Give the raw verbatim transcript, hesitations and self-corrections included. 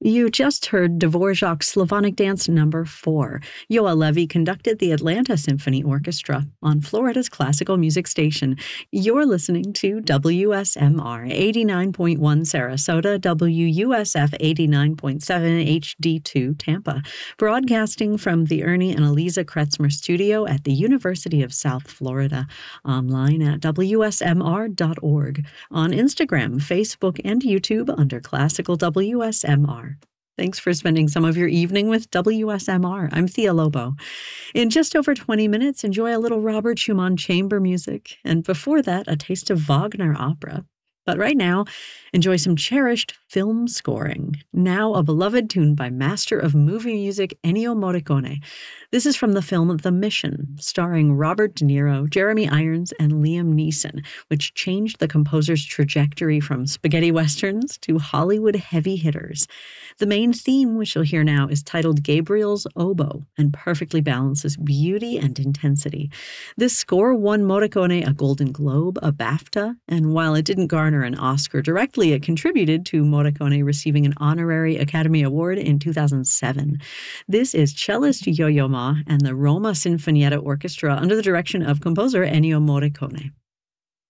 You just heard Dvorak's Slavonic Dance Number four. Yoa Levy conducted the Atlanta Symphony Orchestra on Florida's classical music station. You're listening to W S M R eighty-nine point one Sarasota, W U S F eighty-nine point seven H D two Tampa, broadcasting from the Ernie and Eliza Kretzmer studio at the University of South Florida, online at W S M R dot org, on Instagram, Facebook, and YouTube under Classical W S M R. Thanks for spending some of your evening with W S M R. I'm Thea Lobo. In just over twenty minutes, enjoy a little Robert Schumann chamber music, and before that, a taste of Wagner opera. But right now, enjoy some cherished film scoring. Now a beloved tune by master of movie music Ennio Morricone. This is from the film The Mission, starring Robert De Niro, Jeremy Irons, and Liam Neeson, which changed the composer's trajectory from spaghetti westerns to Hollywood heavy hitters. The main theme, which you'll hear now, is titled Gabriel's Oboe and perfectly balances beauty and intensity. This score won Morricone a Golden Globe, a BAFTA, and while it didn't garner an Oscar directly, it contributed to Morricone receiving an honorary Academy Award in two thousand seven. This is cellist Yo-Yo Ma and the Roma Sinfonietta Orchestra under the direction of composer Ennio Morricone.